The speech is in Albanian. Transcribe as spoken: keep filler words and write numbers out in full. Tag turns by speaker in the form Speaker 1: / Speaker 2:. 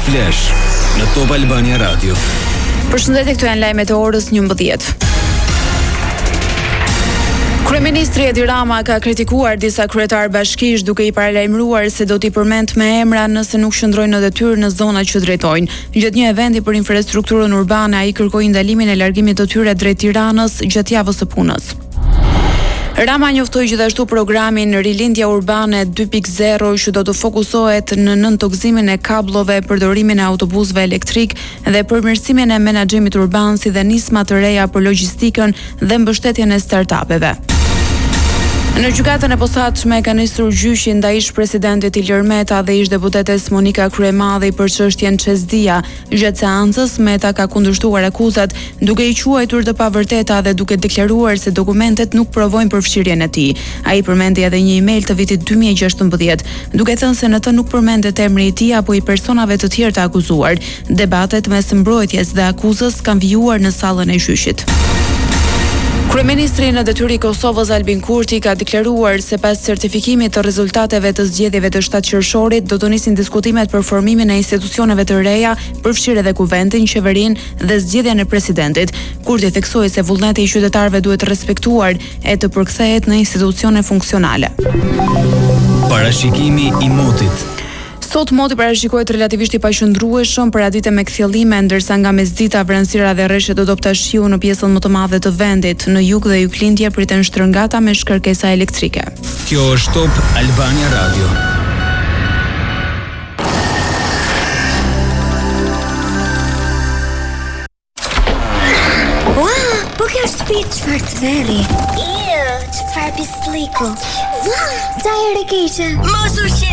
Speaker 1: Flash në Top Albania Radio.
Speaker 2: Përshëndetje, këtu janë lajmet e orës njëmbëdhjetë. Kryeministri Edi Rama ka kritikuar disa kryetar bashkish duke i paralajmëruar se do t'i përmend me emra nëse nuk qëndrojnë në detyrë në zonat që drejtojnë. Gjatë një eventi për infrastrukturën urbane, ai kërkoi ndalimin e largimit të tyre drejt Tiranës gjatë javës së punës. Rama njoftoi gjithashtu programin Rilindja Urbane dy pikë zero që do të fokusohet në nëntokëzimin e kabllove, përdorimin e autobusëve elektrik dhe përmirësimin e menaxhimit urban, si dhe nisma të reja për logjistikën dhe mbështetjen e startupeve. Në gjykatën e posaçme ka nisur gjyqi ndaj ish-presidentit Ilir Meta dhe ish-deputetes Monika Kryemadhi për çështjen Çezdia. Gjatë seancës, Meta ka kundërshtuar akuzat, duke i quajtur të pavërteta dhe duke deklaruar se dokumentet nuk provojnë përfshirjen e tij. Ai përmendi edhe një email të vitit dy mijë e gjashtëmbëdhjetë, duke thënë se në të nuk përmendet emri i tij apo i personave të tjerë të akuzuar. Debatet mes mbrojtjes dhe akuzës kanë vijuar në sallën e gjyqit. Kryeministri në detyrë i Kosovës Albin Kurti ka deklaruar se pas certifikimit të rezultateve të zgjedhjeve të shtatë qershorit do të nisin diskutimet për formimin e institucioneve të reja, përfshirë edhe kuventin, qeverinë dhe zgjedhjen e presidentit. Kurti theksoi se vullneti i qytetarëve duhet respektuar e të përkthehet në institucione funksionale.
Speaker 1: Parashikimi i motit.
Speaker 2: Sot moti parashikohet relativisht i paqëndrueshëm për ditë me kthjellime, ndërsa nga mesdita vranësira dhe rreshet do dopta shiu në pjesën më të madhe të vendit. Në jug dhe juglindje priten shtrëngata me shkërkesa elektrike.
Speaker 1: Kjo është Top Albania Radio.
Speaker 3: Ua, po kjo është shtëpi çfarë të veri. Iu, çfarë pisliku. Ua, çaj e keqe.
Speaker 4: Mos u shqetëso.